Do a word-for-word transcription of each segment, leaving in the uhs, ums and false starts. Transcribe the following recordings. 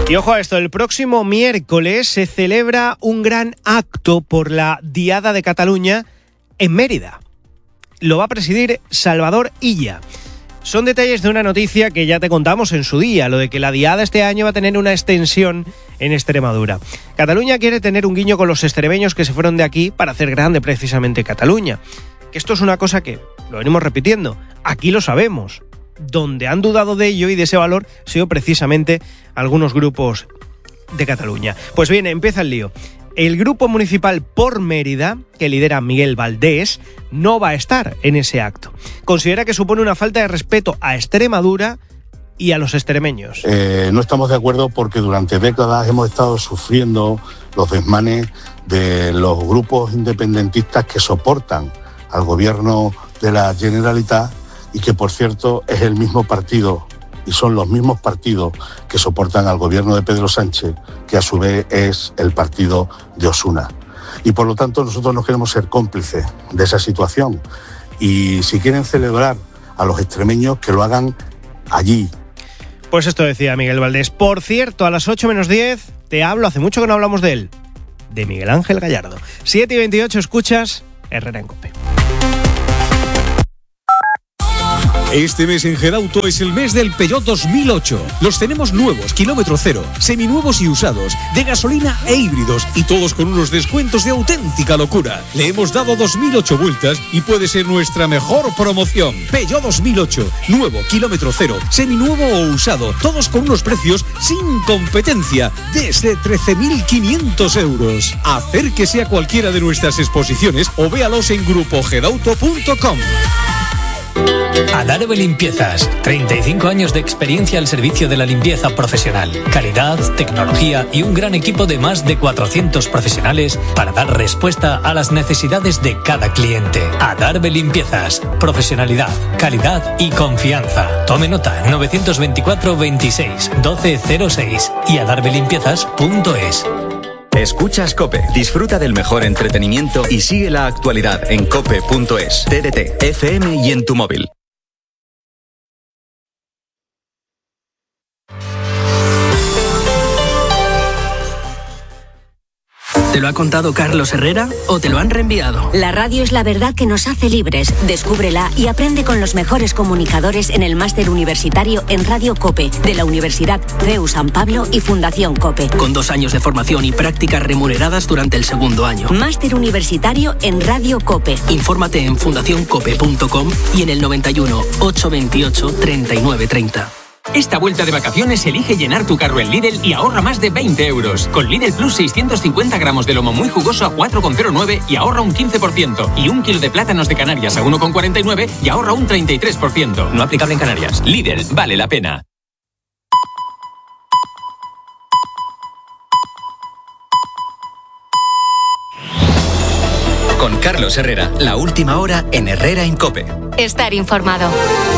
Y ojo a esto, el próximo miércoles se celebra un gran acto por la Diada de Cataluña en Mérida. Lo va a presidir Salvador Illa. Son detalles de una noticia que ya te contamos en su día, lo de que la Diada este año va a tener una extensión en Extremadura. Cataluña quiere tener un guiño con los extremeños que se fueron de aquí para hacer grande precisamente Cataluña. Que esto es una cosa que, lo venimos repitiendo, aquí lo sabemos. Donde han dudado de ello y de ese valor han sido precisamente algunos grupos de Cataluña. Pues bien, empieza el lío. El Grupo Municipal por Mérida, que lidera Miguel Valdés, no va a estar en ese acto. Considera que supone una falta de respeto a Extremadura y a los extremeños. Eh, no estamos de acuerdo porque durante décadas hemos estado sufriendo los desmanes de los grupos independentistas que soportan al gobierno de la Generalitat y que, por cierto, es el mismo partido y son los mismos partidos que soportan al gobierno de Pedro Sánchez, que a su vez es el partido de Osuna. Y por lo tanto nosotros no queremos ser cómplices de esa situación. Y si quieren celebrar a los extremeños, que lo hagan allí. Pues esto decía Miguel Valdés. Por cierto, a las ocho menos diez te hablo, hace mucho que no hablamos de él, de Miguel Ángel Gallardo. siete y veintiocho, escuchas Herrera en COPE. Este mes en Gerauto es el mes del Peugeot dos mil ocho. Los tenemos nuevos, kilómetro cero, seminuevos y usados, de gasolina e híbridos, y todos con unos descuentos de auténtica locura. Le hemos dado dos mil ocho vueltas y puede ser nuestra mejor promoción. Peugeot dos mil ocho, nuevo, kilómetro cero, seminuevo o usado, todos con unos precios sin competencia, desde trece mil quinientos euros. Acérquese a cualquiera de nuestras exposiciones o véalos en grupo gerauto punto com. Adarve Limpiezas, treinta y cinco años de experiencia al servicio de la limpieza profesional, calidad, tecnología y un gran equipo de más de cuatrocientos profesionales para dar respuesta a las necesidades de cada cliente. Adarve Limpiezas, profesionalidad, calidad y confianza. Tome nota, nueve dos cuatro, veintiséis, doce cero seis y adarve limpiezas punto es. Escuchas COPE, disfruta del mejor entretenimiento y sigue la actualidad en cope punto es, T D T, F M y en tu móvil. ¿Te lo ha contado Carlos Herrera o te lo han reenviado? La radio es la verdad que nos hace libres. Descúbrela y aprende con los mejores comunicadores en el máster universitario en Radio COPE de la Universidad C E U San Pablo y Fundación COPE. Con dos años de formación y prácticas remuneradas durante el segundo año. Máster universitario en Radio COPE. Infórmate en fundación cope punto com y en el noventa y uno, ochocientos veintiocho, treinta y nueve treinta. Esta vuelta de vacaciones elige llenar tu carro en Lidl y ahorra más de veinte euros. Con Lidl Plus seiscientos cincuenta gramos de lomo muy jugoso a cuatro coma cero nueve y ahorra un quince por ciento. Y un kilo de plátanos de Canarias a uno coma cuarenta y nueve y ahorra un treinta y tres por ciento. No aplicable en Canarias. Lidl, vale la pena. Con Carlos Herrera, la última hora en Herrera en COPE. Estar informado.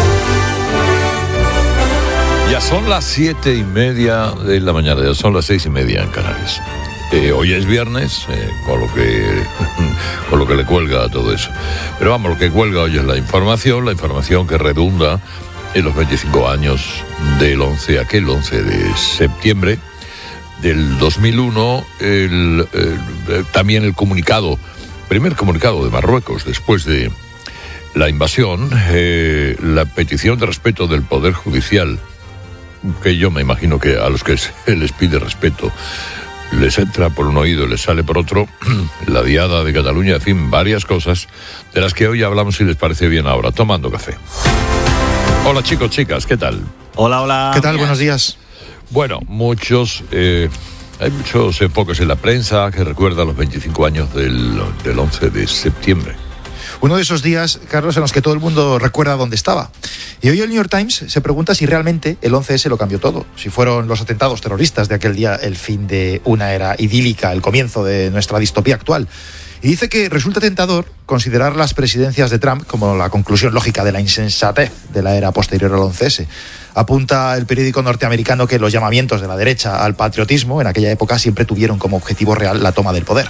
Ya son las siete y media de la mañana, ya son las seis y media en Canarias. Eh, hoy es viernes, eh, con lo que con lo que le cuelga a todo eso. Pero vamos, lo que cuelga hoy es la información, la información que redunda en los veinticinco años del once, aquel once de septiembre del dos mil uno, el, el, también el comunicado, primer comunicado de Marruecos después de la invasión, eh, la petición de respeto del Poder Judicial, que yo me imagino que a los que se les pide respeto les entra por un oído y les sale por otro, la Diada de Cataluña, en fin, varias cosas de las que hoy hablamos, si les parece bien ahora, tomando café. Hola chicos, chicas, ¿qué tal? Hola, hola. ¿Qué tal? Buenos días. Bueno, muchos, eh, hay muchos enfoques en la prensa que recuerdan los veinticinco años del, del once de septiembre. Uno de esos días, Carlos, en los que todo el mundo recuerda dónde estaba. Y hoy el New York Times se pregunta si realmente el once ese lo cambió todo. Si fueron los atentados terroristas de aquel día el fin de una era idílica, el comienzo de nuestra distopía actual. Y dice que resulta tentador considerar las presidencias de Trump como la conclusión lógica de la insensatez de la era posterior al once ese. Apunta el periódico norteamericano que los llamamientos de la derecha al patriotismo en aquella época siempre tuvieron como objetivo real la toma del poder.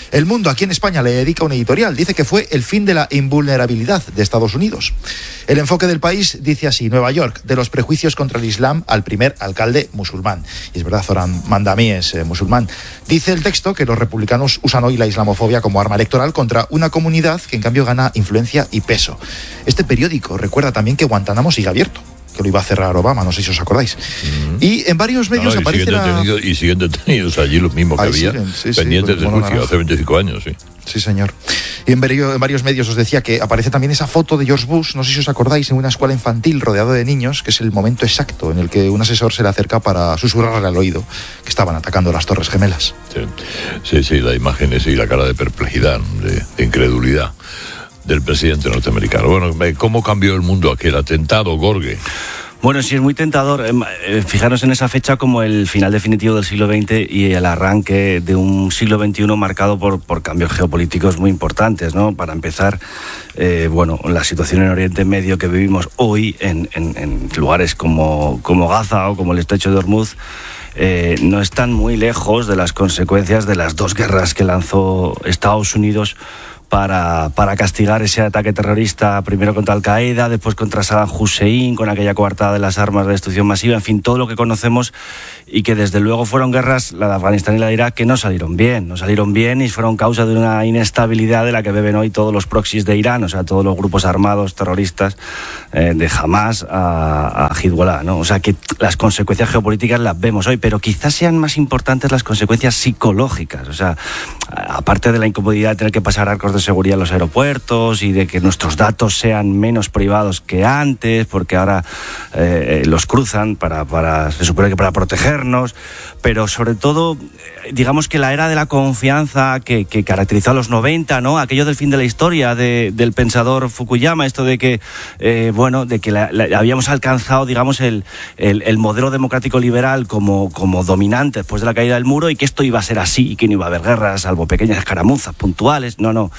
El Mundo aquí en España le dedica un editorial, dice que fue el fin de la invulnerabilidad de Estados Unidos. El Enfoque del País dice así: Nueva York, de los prejuicios contra el Islam al primer alcalde musulmán. Y es verdad, Zoran Mandami es eh, musulmán. Dice el texto que los republicanos usan hoy la islamofobia como arma electoral contra una comunidad que en cambio gana influencia y peso. Este periódico recuerda también que Guantánamo sigue abierto, que lo iba a cerrar Obama, no sé si os acordáis. Mm. Y en varios medios no, y aparece siguen la... detenidos, y siguen detenidos allí los mismos que Ahí había siguen, sí, pendientes sí, de juicio hace veinticinco años, sí. Sí, señor. Y en, varios, en varios medios os decía que aparece también esa foto de George Bush, no sé si os acordáis, en una escuela infantil rodeado de niños, que es el momento exacto en el que un asesor se le acerca para susurrarle al oído que estaban atacando las Torres Gemelas. Sí, sí, sí, la imagen es y la cara de perplejidad, de, de incredulidad del presidente norteamericano. Bueno, ¿cómo cambió el mundo aquel atentado, Gorge? Bueno, sí, es muy tentador eh, fijaros en esa fecha como el final definitivo del siglo veinte y el arranque de un siglo veintiuno marcado por, por cambios geopolíticos muy importantes, ¿no? Para empezar, eh, bueno, la situación en Oriente Medio que vivimos hoy en, en, en lugares como, como Gaza o como el Estrecho de Hormuz, eh, no están muy lejos de las consecuencias de las dos guerras que lanzó Estados Unidos Para, para castigar ese ataque terrorista, primero contra Al-Qaeda, después contra Saddam Hussein, con aquella coartada de las armas de destrucción masiva, en fin, todo lo que conocemos, y que desde luego fueron guerras, la de Afganistán y la de Irak, que no salieron bien, no salieron bien y fueron causa de una inestabilidad de la que beben hoy todos los proxies de Irán, o sea, todos los grupos armados terroristas, eh, de Hamas a, a Hezbollah, ¿no? O sea, que las consecuencias geopolíticas las vemos hoy, pero quizás sean más importantes las consecuencias psicológicas, o sea, aparte de la incomodidad de tener que pasar arcos de seguridad en los aeropuertos y de que nuestros datos sean menos privados que antes, porque ahora eh, los cruzan para, para, se supone que para protegernos, pero sobre todo, digamos que la era de la confianza que, que caracterizó a los noventa, ¿no? Aquello del fin de la historia de, del pensador Fukuyama, esto de que, eh, bueno, de que la, la, habíamos alcanzado, digamos, el, el, el modelo democrático liberal como, como dominante después de la caída del muro, y que esto iba a ser así y que no iba a haber guerras, salvo pequeñas escaramuzas puntuales. No, no.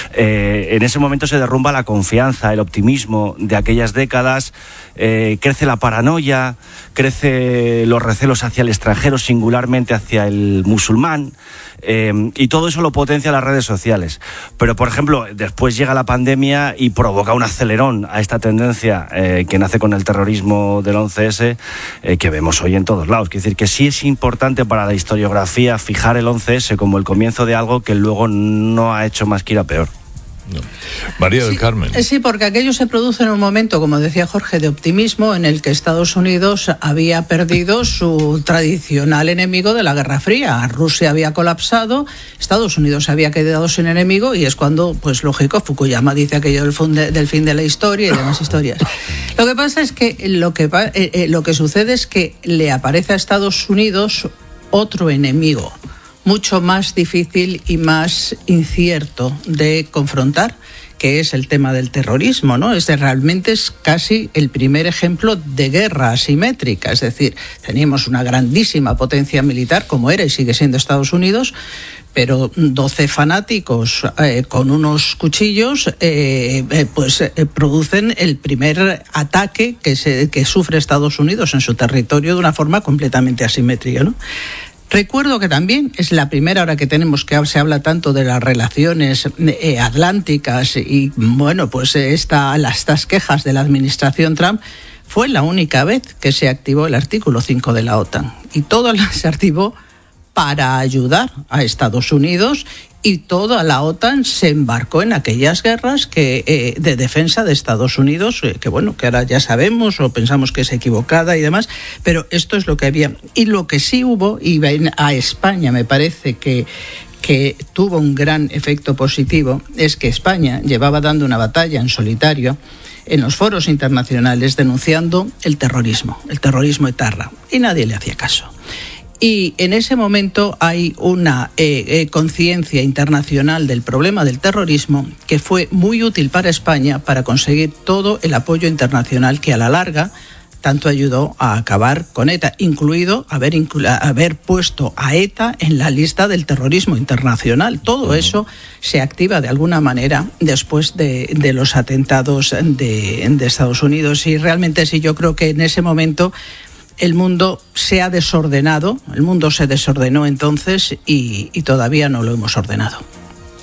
Eh, en ese momento se derrumba la confianza, el optimismo de aquellas décadas, eh, crece la paranoia, crece los recelos hacia el extranjero, singularmente hacia el musulmán, eh, y todo eso lo potencia las redes sociales. Pero, por ejemplo, después llega la pandemia y provoca un acelerón a esta tendencia eh, que nace con el terrorismo del once ese, eh, que vemos hoy en todos lados. Quiere decir que sí es importante para la historiografía fijar el once ese como el comienzo de algo que luego no ha hecho más que ir a peor. No. María del sí, Carmen. Sí, porque aquello se produce en un momento, como decía Jorge, de optimismo en el que Estados Unidos había perdido su tradicional enemigo de la Guerra Fría. Rusia había colapsado, Estados Unidos había quedado sin enemigo, y es cuando, pues lógico, Fukuyama dice aquello del, funde, del fin de la historia y demás historias. Lo que pasa es que lo que, eh, eh, lo que sucede es que le aparece a Estados Unidos otro enemigo, mucho más difícil y más incierto de confrontar, que es el tema del terrorismo, ¿no? Es de, realmente es casi el primer ejemplo de guerra asimétrica, es decir, teníamos una grandísima potencia militar, como era y sigue siendo Estados Unidos, pero doce fanáticos eh, con unos cuchillos eh, eh, pues eh, producen el primer ataque que, se, que sufre Estados Unidos en su territorio de una forma completamente asimétrica, ¿no? Recuerdo que también es la primera hora que tenemos que se habla tanto de las relaciones eh, atlánticas y, bueno, pues esta, las, estas quejas de la administración Trump. Fue la única vez que se activó el artículo cinco de la OTAN, y todo se activó para ayudar a Estados Unidos, y toda la OTAN se embarcó en aquellas guerras que eh, de defensa de Estados Unidos, eh, que bueno, que ahora ya sabemos o pensamos que es equivocada y demás, pero esto es lo que había. Y lo que sí hubo, y a España me parece que que tuvo un gran efecto positivo, es que España llevaba dando una batalla en solitario en los foros internacionales denunciando el terrorismo, el terrorismo etarra, y nadie le hacía caso. Y en ese momento hay una eh, eh, conciencia internacional del problema del terrorismo que fue muy útil para España para conseguir todo el apoyo internacional que a la larga tanto ayudó a acabar con ETA, incluido haber, inclu- haber puesto a ETA en la lista del terrorismo internacional. Todo eso se activa de alguna manera después de, de los atentados de, de Estados Unidos, y realmente sí, yo creo que en ese momento el mundo se ha desordenado, el mundo se desordenó entonces y, y todavía no lo hemos ordenado.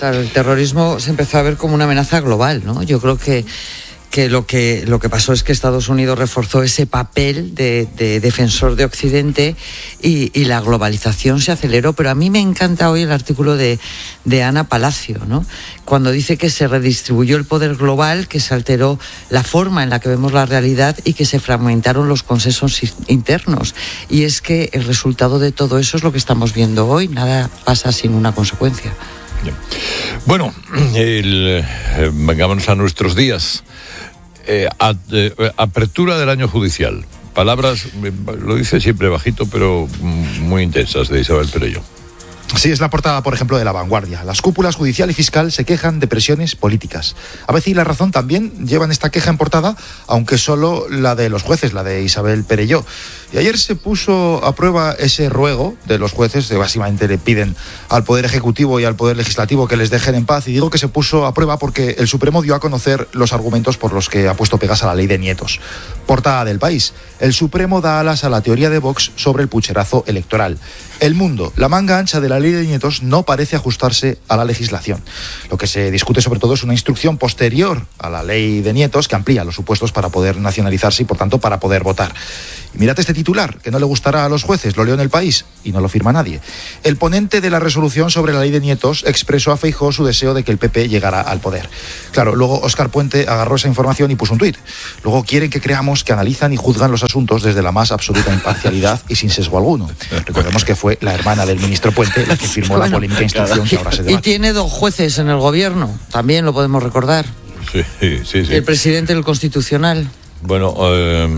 Claro, el terrorismo se empezó a ver como una amenaza global, ¿no? Yo creo que que lo que lo que pasó es que Estados Unidos reforzó ese papel de, de defensor de Occidente y, y la globalización se aceleró. Pero a mí me encanta hoy el artículo de, de Ana Palacio, ¿no? Cuando dice que se redistribuyó el poder global, que se alteró la forma en la que vemos la realidad y que se fragmentaron los consensos internos. Y es que el resultado de todo eso es lo que estamos viendo hoy. Nada pasa sin una consecuencia. Bien. Bueno, el, eh, vengámonos a nuestros días. Eh, a, eh, apertura del año judicial. Palabras, eh, lo dice siempre bajito, pero muy intensas, de Isabel Perelló. Sí, es la portada, por ejemplo, de La Vanguardia. Las cúpulas judicial y fiscal se quejan de presiones políticas. A veces y La Razón también llevan esta queja en portada, aunque solo la de los jueces, la de Isabel Perelló. Y ayer se puso a prueba ese ruego de los jueces, que básicamente le piden al Poder Ejecutivo y al Poder Legislativo que les dejen en paz. Y digo que se puso a prueba porque el Supremo dio a conocer los argumentos por los que ha puesto pegas a la ley de nietos. Portada del País. El Supremo da alas a la teoría de Vox sobre el pucherazo electoral. El Mundo. La manga ancha de la ley de nietos no parece ajustarse a la legislación. Lo que se discute sobre todo es una instrucción posterior a la ley de nietos que amplía los supuestos para poder nacionalizarse y por tanto para poder votar. Y mirad este titular, que no le gustará a los jueces, lo leo en El País y no lo firma nadie. El ponente de la resolución sobre la ley de nietos expresó a Feijóo su deseo de que el P P llegara al poder. Claro, luego Óscar Puente agarró esa información y puso un tuit. Luego quieren que creamos que analizan y juzgan los asuntos desde la más absoluta imparcialidad y sin sesgo alguno. Recordemos que fue la hermana del ministro Puente la que firmó bueno, la polémica instrucción que ahora se debate. Y tiene dos jueces en el gobierno, también lo podemos recordar. Sí, sí, sí. El presidente del Constitucional. Bueno, eh,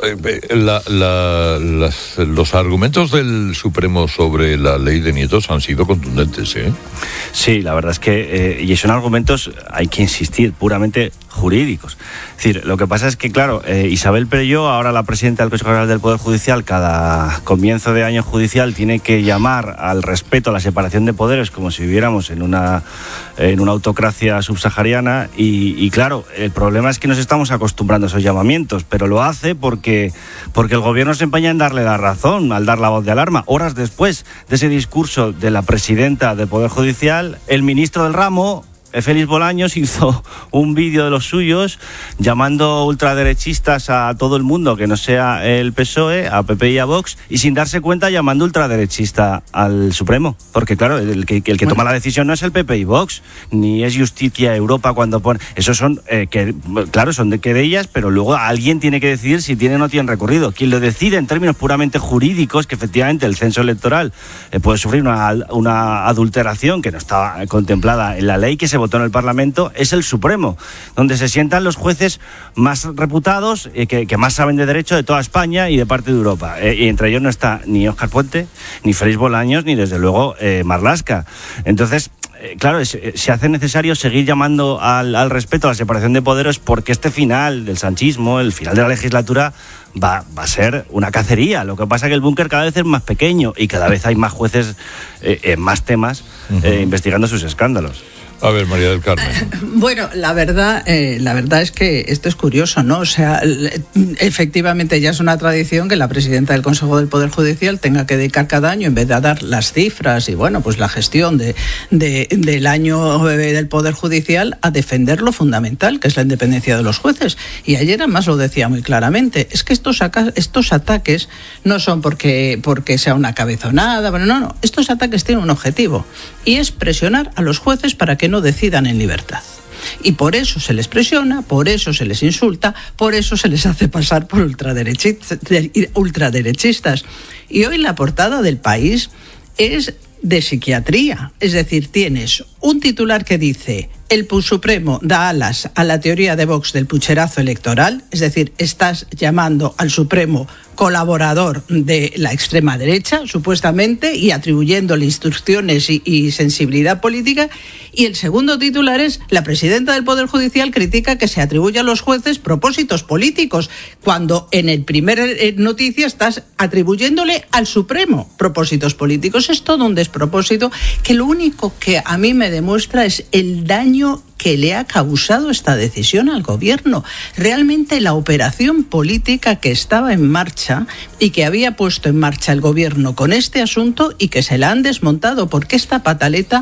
la, la, las, los argumentos del Supremo sobre la ley de nietos han sido contundentes, ¿eh? Sí, la verdad es que, eh, y son argumentos, hay que insistir, puramente jurídicos. Es decir, lo que pasa es que, claro, eh, Isabel Perelló, ahora la presidenta del Consejo General del Poder Judicial, cada comienzo de año judicial tiene que llamar al respeto a la separación de poderes como si viviéramos en una, en una autocracia subsahariana y, y, claro, el problema es que nos estamos acostumbrando a esos llamamientos, pero lo hace porque, porque el gobierno se empeña en darle la razón, al dar la voz de alarma. Horas después de ese discurso de la presidenta del Poder Judicial, el ministro del ramo, Félix Bolaños, hizo un vídeo de los suyos llamando ultraderechistas a todo el mundo que no sea el P S O E, a P P y a Vox, y sin darse cuenta llamando ultraderechista al Supremo, porque claro, el que, el que bueno. toma la decisión no es el P P y Vox, ni es Justicia Europa cuando pone, esos son, eh, que, claro, son de querellas, pero luego alguien tiene que decidir si tiene o no tiene recorrido. Quien lo decide en términos puramente jurídicos, que efectivamente el censo electoral eh, puede sufrir una, una adulteración que no estaba contemplada en la ley que se votó en el Parlamento, es el Supremo, donde se sientan los jueces más reputados, eh, que, que más saben de derecho de toda España y de parte de Europa. Eh, y entre ellos no está ni Óscar Puente, ni Félix Bolaños, ni desde luego eh, Marlaska. Entonces, eh, claro, es, eh, se hace necesario seguir llamando al, al respeto a la separación de poderes porque este final del sanchismo, el final de la legislatura, Va, va a ser una cacería. Lo que pasa es que el búnker cada vez es más pequeño y cada vez hay más jueces eh, en más temas uh-huh. eh, investigando sus escándalos. A ver, María del Carmen. Bueno, la verdad, eh, la verdad es que esto es curioso, ¿no? O sea, efectivamente ya es una tradición que la presidenta del Consejo del Poder Judicial tenga que dedicar cada año, en vez de dar las cifras y, bueno, pues la gestión de, de, del año del Poder Judicial, a defender lo fundamental, que es la independencia de los jueces. Y ayer además lo decía muy claramente, es que estos, estos ataques no son porque, porque sea una cabezonada, bueno, no, no, estos ataques tienen un objetivo, y es presionar a los jueces para que no decidan en libertad. Y por eso se les presiona, por eso se les insulta, por eso se les hace pasar por ultraderechistas. ultraderechistas. Y hoy la portada del País es de psiquiatría. Es decir, tienes un titular que dice: el Supremo da alas a la teoría de Vox del pucherazo electoral. Es decir, estás llamando al Supremo colaborador de la extrema derecha, supuestamente, y atribuyéndole instrucciones y, y sensibilidad política. Y el segundo titular es: la presidenta del Poder Judicial critica que se atribuye a los jueces propósitos políticos, cuando en el primer eh, noticia estás atribuyéndole al Supremo propósitos políticos. Es todo un despropósito que lo único que a mí me demuestra es el daño que le ha causado esta decisión al gobierno. Realmente la operación política que estaba en marcha y que había puesto en marcha el gobierno con este asunto y que se la han desmontado, porque esta pataleta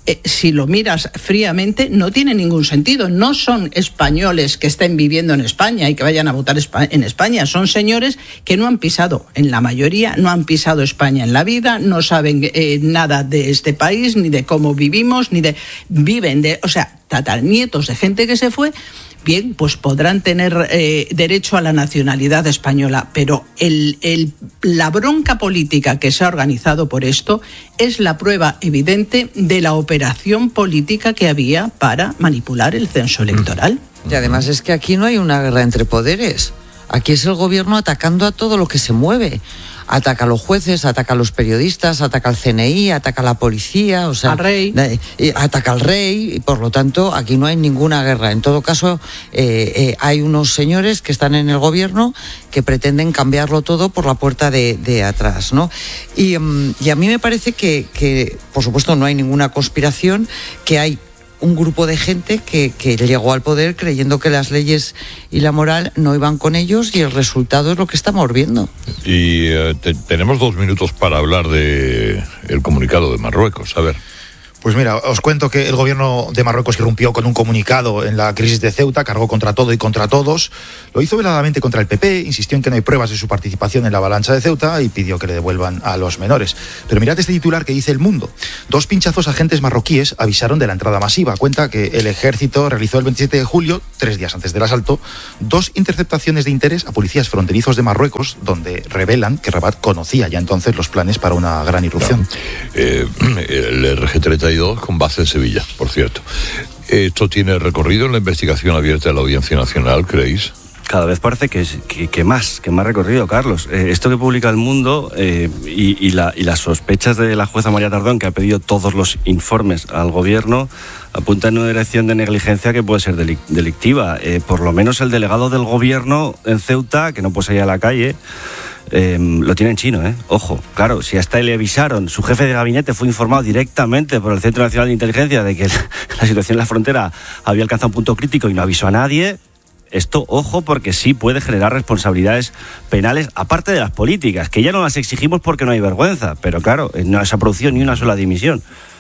eh, si lo miras fríamente, no tiene ningún sentido. No son españoles que estén viviendo en España y que vayan a votar en España. Son señores que no han pisado, en la mayoría, no han pisado España en la vida, no saben eh, nada de este país, ni de cómo vivimos, ni de... Viven de... O sea, tataranietos de gente que se fue. Bien, pues podrán tener eh, derecho a la nacionalidad española, pero el, el, la bronca política que se ha organizado por esto es la prueba evidente de la operación política que había para manipular el censo electoral. Y además es que aquí no hay una guerra entre poderes. Aquí es el gobierno atacando a todo lo que se mueve. Ataca a los jueces, ataca a los periodistas, ataca al C N I, ataca a la policía, o sea, al rey. Eh, ataca al rey, y por lo tanto aquí no hay ninguna guerra. En todo caso, eh, eh, hay unos señores que están en el gobierno que pretenden cambiarlo todo por la puerta de, de atrás, ¿no? Y, um, y a mí me parece que, que, por supuesto, no hay ninguna conspiración, que hay un grupo de gente que, que llegó al poder creyendo que las leyes y la moral no iban con ellos, y el resultado es lo que estamos viendo. Y eh, te, tenemos dos minutos para hablar de el comunicado de Marruecos. A ver. Pues mira, os cuento que el gobierno de Marruecos irrumpió con un comunicado en la crisis de Ceuta, cargó contra todo y contra todos, lo hizo veladamente contra el P P, insistió en que no hay pruebas de su participación en la avalancha de Ceuta y pidió que le devuelvan a los menores. Pero mirad este titular que dice El Mundo. Dos pinchazos agentes marroquíes avisaron de la entrada masiva. Cuenta que el ejército realizó el veintisiete de julio, tres días antes del asalto, dos interceptaciones de interés a policías fronterizos de Marruecos, donde revelan que Rabat conocía ya entonces los planes para una gran irrupción. No. Eh, el R G treinta y dos con base en Sevilla, por cierto. ¿Esto tiene recorrido en la investigación abierta de la Audiencia Nacional, creéis? Cada vez parece que, que, que más, que más recorrido, Carlos. Eh, esto que publica El Mundo eh, y, y, la, y las sospechas de la jueza María Tardón, que ha pedido todos los informes al gobierno, apuntan en una dirección de negligencia que puede ser delictiva. Eh, por lo menos el delegado del gobierno en Ceuta, que no puede salir a la calle, Eh, lo tiene en chino, ¿eh? Ojo, claro, si hasta le avisaron, su jefe de gabinete fue informado directamente por el Centro Nacional de Inteligencia de que la situación en la frontera había alcanzado un punto crítico y no avisó a nadie. Esto, ojo, porque sí puede generar responsabilidades penales, aparte de las políticas, que ya no las exigimos porque no hay vergüenza, pero claro, no se ha producido ni una sola dimisión.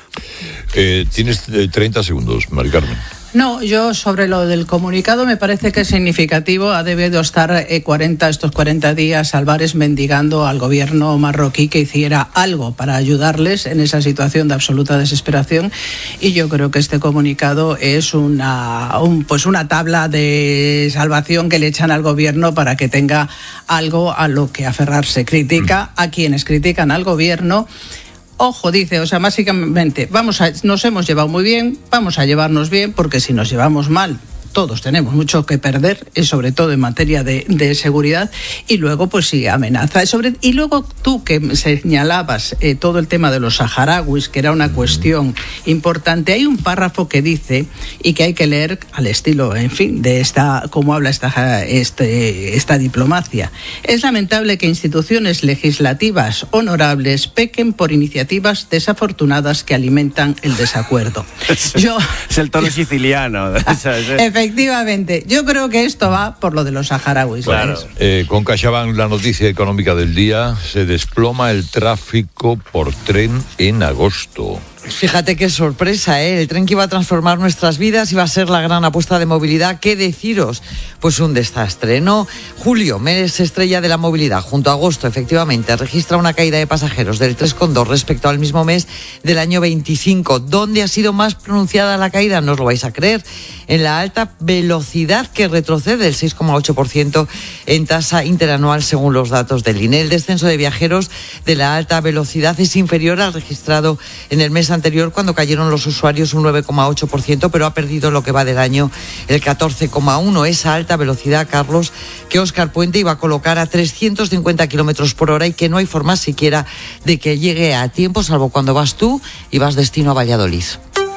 Eh, tienes treinta segundos, Mari Carmen. No, yo sobre lo del comunicado me parece que es significativo. Ha debido estar eh, cuarenta, estos cuarenta días Álvarez mendigando al gobierno marroquí que hiciera algo para ayudarles en esa situación de absoluta desesperación, y yo creo que este comunicado es una, un, pues una tabla de salvación que le echan al gobierno para que tenga algo a lo que aferrarse. Critica a quienes critican al gobierno. Ojo, dice, o sea, básicamente, vamos a, nos hemos llevado muy bien, vamos a llevarnos bien, porque si nos llevamos mal, todos tenemos mucho que perder, y sobre todo en materia de, de seguridad, y luego pues sí, amenaza. Sobre, y luego tú que señalabas eh, todo el tema de los saharauis, que era una cuestión importante, hay un párrafo que dice, y que hay que leer al estilo, en fin, de esta, cómo habla esta, este, esta diplomacia. Es lamentable que instituciones legislativas honorables pequen por iniciativas desafortunadas que alimentan el desacuerdo. Yo, es el tono siciliano. Efectivamente, yo creo que esto va por lo de los saharauis. Claro. Eh, con CaixaBank, la noticia económica del día: se desploma el tráfico por tren en agosto. Fíjate qué sorpresa, ¿eh? El tren que iba a transformar nuestras vidas iba a ser la gran apuesta de movilidad. ¿Qué deciros? Pues un desastre, ¿no? Julio, mes estrella de la movilidad, junto a agosto, efectivamente, registra una caída de pasajeros del tres coma dos respecto al mismo mes del año veinticinco. ¿Dónde ha sido más pronunciada la caída? No os lo vais a creer. En la alta velocidad, que retrocede el seis coma ocho por ciento en tasa interanual según los datos del I N E. El descenso de viajeros de la alta velocidad es inferior al registrado en el mes anterior, cuando cayeron los usuarios un nueve coma ocho por ciento, pero ha perdido lo que va del año el catorce coma uno por ciento. Esa alta velocidad, Carlos, que Óscar Puente iba a colocar a trescientos cincuenta kilómetros por hora y que no hay forma siquiera de que llegue a tiempo, salvo cuando vas tú y vas destino a Valladolid.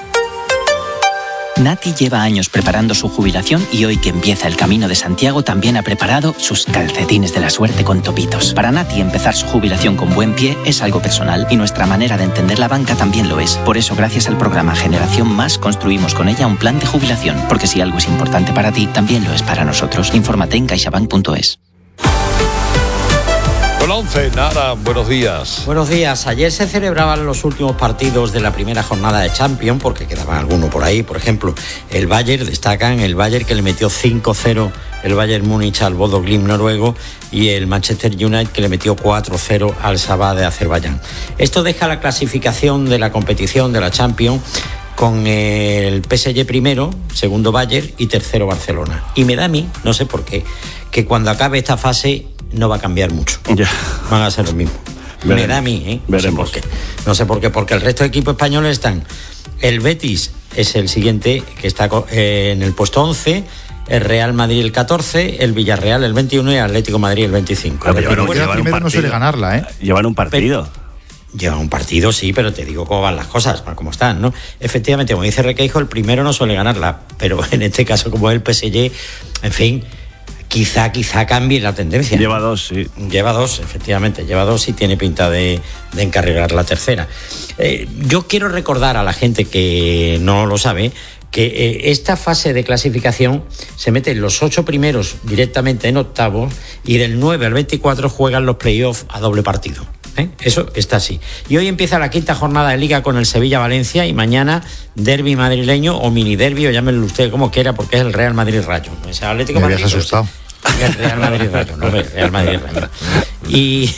Nati lleva años preparando su jubilación y hoy que empieza el Camino de Santiago también ha preparado sus calcetines de la suerte con topitos. Para Nati, empezar su jubilación con buen pie es algo personal y nuestra manera de entender la banca también lo es. Por eso, gracias al programa Generación Más, construimos con ella un plan de jubilación, porque si algo es importante para ti, también lo es para nosotros. Infórmate en caixabank punto es. Con once, Nara, buenos días. Buenos días. Ayer se celebraban los últimos partidos de la primera jornada de Champions, porque quedaban algunos por ahí. Por ejemplo, el Bayern, destacan el Bayern que le metió cinco cero el Bayern Múnich al Bodo Glimt noruego, y el Manchester United que le metió cuatro cero al Sabah de Azerbaiyán. Esto deja la clasificación de la competición de la Champions con el P S G primero, segundo Bayern y tercero Barcelona. Y me da a mí, no sé por qué, que cuando acabe esta fase no va a cambiar mucho. Ya. Van a ser los mismos. Veremos. Me da a mí, ¿eh? No Veremos. sé por qué. No sé por qué, porque el resto de equipos españoles están. El Betis es el siguiente, que está eh, en el puesto once, el Real Madrid el catorce, el Villarreal el veintiuno y el Atlético Madrid el veinticinco. Pero, pero, pero llevan primero no suele ganarla, ¿eh? Llevan un partido. Pero, lleva un partido, sí, pero te digo cómo van las cosas, cómo están, ¿no? Efectivamente, como dice Requeijo, el primero no suele ganarla, pero en este caso, como es el P S G, en fin, quizá, quizá cambie la tendencia. Lleva dos, sí. Lleva dos, efectivamente, lleva dos y tiene pinta de, de encarrilar la tercera. Eh, yo quiero recordar a la gente que no lo sabe que eh, esta fase de clasificación se meten los ocho primeros directamente en octavos y del nueve al veinticuatro juegan los playoffs a doble partido. ¿Eh? Eso está así. Y hoy empieza la quinta jornada de Liga con el Sevilla-Valencia y mañana derbi madrileño o mini derbi, o llámenlo usted como quiera, porque es el Real Madrid-Rayo. Es el Atlético Me Madrid. habías asustado. El Real Madrid-Rayo, no, el Real Madrid-Rayo. Y,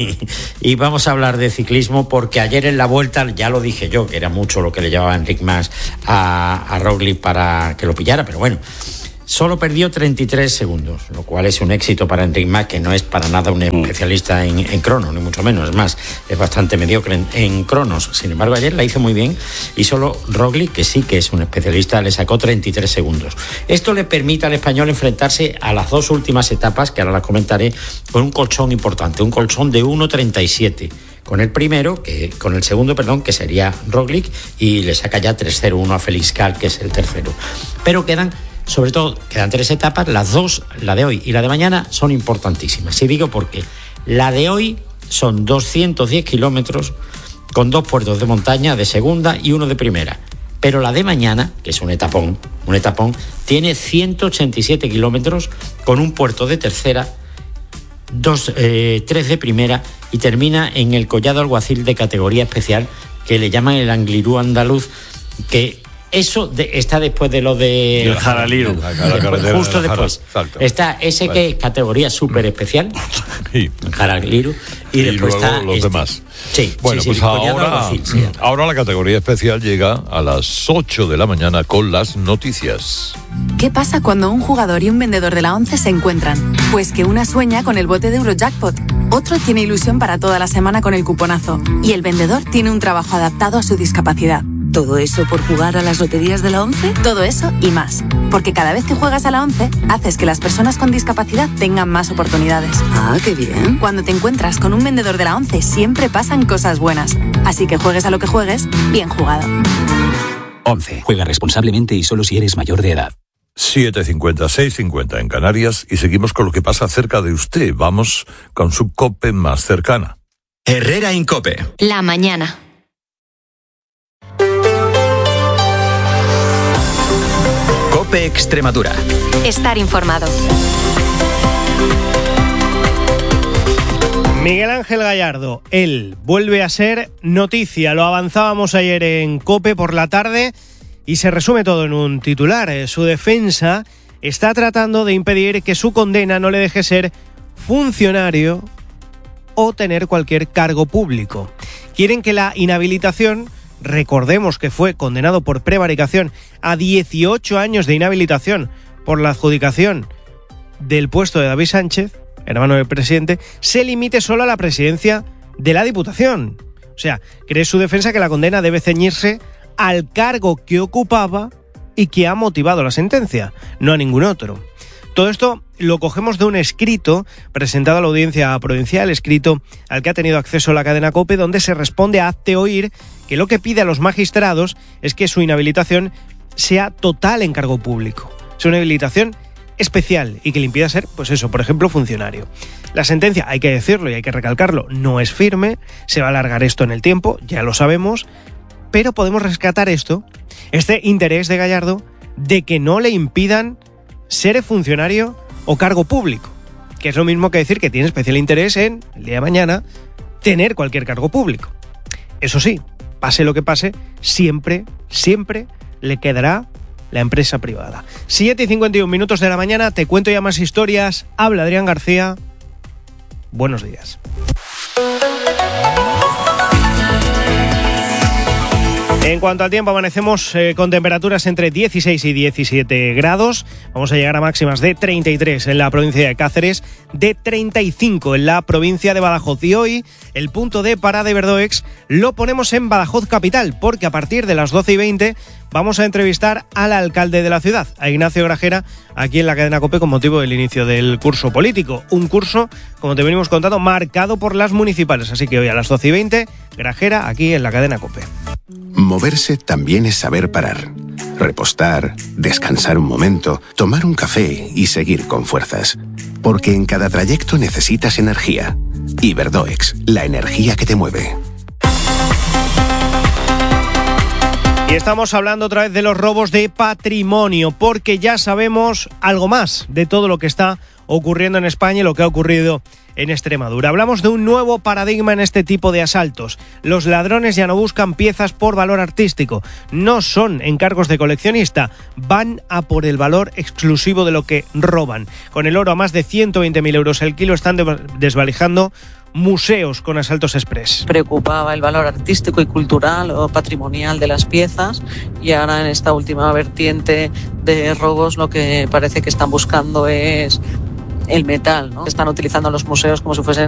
y vamos a hablar de ciclismo porque ayer en la Vuelta, ya lo dije yo, que era mucho lo que le llevaba Enric Mas a, a Roglic para que lo pillara, pero bueno, solo perdió treinta y tres segundos, lo cual es un éxito para Enric Mas, que no es para nada un especialista en, en crono, ni mucho menos. Es más, es bastante mediocre en, en cronos. Sin embargo, ayer la hizo muy bien y solo Roglic, que sí que es un especialista, le sacó treinta y tres segundos. Esto le permite al español enfrentarse a las dos últimas etapas, que ahora las comentaré, con un colchón importante, un colchón de uno treinta y siete. Con el primero, que con el segundo, perdón, que sería Roglic, y le saca ya tres cero uno a Félix Cal, que es el tercero. Pero quedan Sobre todo, quedan tres etapas, las dos, la de hoy y la de mañana, son importantísimas. Y digo porque la de hoy son doscientos diez kilómetros con dos puertos de montaña de segunda y uno de primera. Pero la de mañana, que es un etapón, un etapón, tiene ciento ochenta y siete kilómetros con un puerto de tercera, dos, eh, tres de primera y termina en el Collado Alguacil de categoría especial, que le llaman el Angliru andaluz, que eso de, está después de lo de el Jaraliru, justo después. Exacto. Está ese que es categoría súper especial, sí. Jaraliru, y, y después luego está los este. demás. Sí, bueno, sí, pues sí, ahora, Alguacil, sí. ahora la categoría especial llega a las ocho de la mañana con las noticias. ¿Qué pasa cuando un jugador y un vendedor de la ONCE se encuentran? Pues que una sueña con el bote de Eurojackpot, otro tiene ilusión para toda la semana con el cuponazo y el vendedor tiene un trabajo adaptado a su discapacidad. ¿Todo eso por jugar a las loterías de la ONCE? Todo eso y más. Porque cada vez que juegas a la ONCE, haces que las personas con discapacidad tengan más oportunidades. Ah, qué bien. Cuando te encuentras con un vendedor de la ONCE, siempre pasan cosas buenas. Así que juegues a lo que juegues, bien jugado. ONCE. Juega responsablemente y solo si eres mayor de edad. siete cincuenta, seis cincuenta en Canarias y seguimos con lo que pasa cerca de usted. Vamos con su COPE más cercana. Herrera en COPE. La mañana. COPE Extremadura. Estar informado. Miguel Ángel Gallardo, él vuelve a ser noticia. Lo avanzábamos ayer en COPE por la tarde y se resume todo en un titular. Su defensa está tratando de impedir que su condena no le deje ser funcionario o tener cualquier cargo público. Quieren que la inhabilitación, recordemos que fue condenado por prevaricación a dieciocho años de inhabilitación por la adjudicación del puesto de David Sánchez, hermano del presidente, se limite solo a la presidencia de la Diputación. O sea, cree su defensa que la condena debe ceñirse al cargo que ocupaba y que ha motivado la sentencia, no a ningún otro. Todo esto lo cogemos de un escrito presentado a la Audiencia Provincial, escrito al que ha tenido acceso la cadena COPE, donde se responde a Hazte Oír que lo que pide a los magistrados es que su inhabilitación sea total en cargo público, sea una inhabilitación especial y que le impida ser, pues eso, por ejemplo, funcionario. La sentencia, hay que decirlo y hay que recalcarlo, no es firme, se va a alargar esto en el tiempo, ya lo sabemos, pero podemos rescatar esto, este interés de Gallardo de que no le impidan ser funcionario o cargo público, que es lo mismo que decir que tiene especial interés en, el día de mañana, tener cualquier cargo público. Eso sí, pase lo que pase, siempre, siempre le quedará la empresa privada. siete y cincuenta y un minutos de la mañana, te cuento ya más historias. Habla Adrián García. Buenos días. En cuanto al tiempo, amanecemos eh, con temperaturas entre dieciséis y diecisiete grados. Vamos a llegar a máximas de treinta y tres en la provincia de Cáceres, de treinta y cinco en la provincia de Badajoz. Y hoy el punto de parada Iberdoex lo ponemos en Badajoz capital, porque a partir de las doce y veinte vamos a entrevistar al alcalde de la ciudad, a Ignacio Grajera, aquí en la cadena COPE con motivo del inicio del curso político. Un curso, como te venimos contando, marcado por las municipales. Así que hoy a las doce y veinte, Grajera aquí en la cadena COPE. Moverse también es saber parar, repostar, descansar un momento, tomar un café y seguir con fuerzas. Porque en cada trayecto necesitas energía. Iberdoex, la energía que te mueve. Y estamos hablando otra vez de los robos de patrimonio, porque ya sabemos algo más de todo lo que está ocurriendo en España y lo que ha ocurrido en Extremadura. Hablamos de un nuevo paradigma en este tipo de asaltos. Los ladrones ya no buscan piezas por valor artístico, no son encargos de coleccionista, van a por el valor exclusivo de lo que roban. Con el oro a más de ciento veinte mil euros el kilo están desvalijando museos con asaltos express. Preocupaba el valor artístico y cultural o patrimonial de las piezas, y ahora en esta última vertiente de robos lo que parece que están buscando es el metal, ¿no? Están utilizando los museos como si fuesen